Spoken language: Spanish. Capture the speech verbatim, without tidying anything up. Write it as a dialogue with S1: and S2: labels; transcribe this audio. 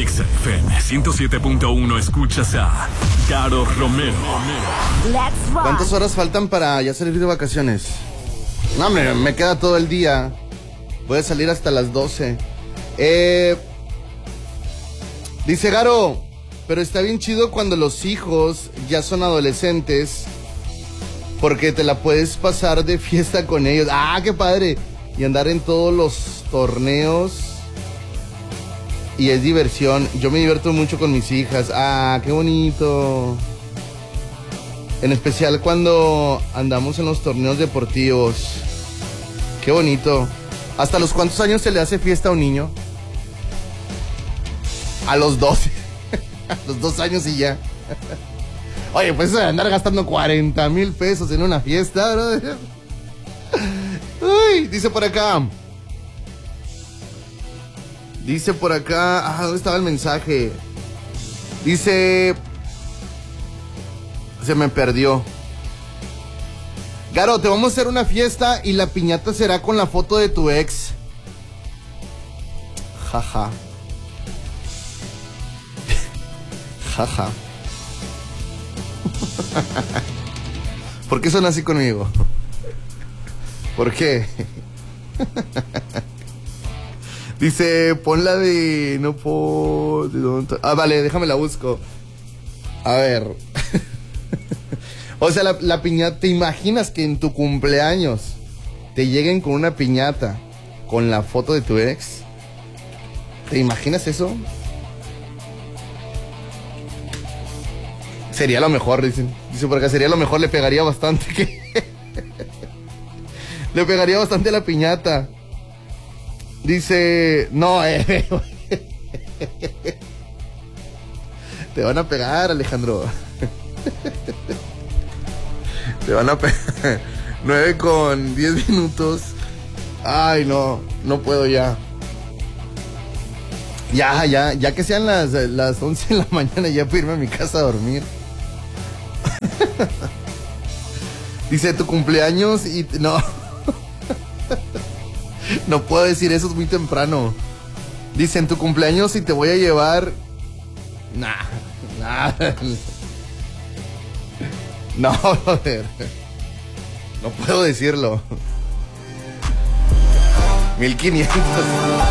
S1: Exa F M ciento siete punto uno escuchas a Caro Romero.
S2: ¿Cuántas horas faltan para ya salir de vacaciones? No, hombre, me queda todo el día. Voy a salir hasta las doce. Eh, dice Garo, pero está bien chido cuando los hijos ya son adolescentes, porque te la puedes pasar de fiesta con ellos. ¡Ah, qué padre! Y andar en todos los torneos. Y es diversión. Yo me divierto mucho con mis hijas. ¡Ah, qué bonito! En especial cuando andamos en los torneos deportivos. ¡Qué bonito! ¿Hasta los cuántos años se le hace fiesta a un niño? A los doce. A los dos años y ya. Oye, pues eso de andar gastando cuarenta mil pesos en una fiesta, brother. Uy, dice por acá. Dice por acá. Ah, ¿dónde estaba el mensaje? Dice. Se me perdió. Garo, te vamos a hacer una fiesta y la piñata será con la foto de tu ex. Jaja. Jaja. ¿Por qué son así conmigo? ¿Por qué? Dice, pon la de... No puedo... ¿de dónde? Ah, vale, déjame la busco. A ver. O sea, la, la piñata... ¿Te imaginas que en tu cumpleaños te lleguen con una piñata con la foto de tu ex? ¿Te imaginas eso? Sería lo mejor, dicen. Dice por acá, sería lo mejor, le pegaría bastante. ¿Qué? Le pegaría bastante a la piñata. Dice, no, eh. Te van a pegar, Alejandro. Te van a pegar. nueve con diez minutos. Ay, no, no puedo ya. Ya, ya, ya que sean las, las once de la mañana, ya puedo irme a mi casa a dormir. Dice, tu cumpleaños y... No. No puedo decir eso, es muy temprano. Dice, en tu cumpleaños y te voy a llevar... Nah, nah. No, joder. No puedo decirlo. mil quinientos.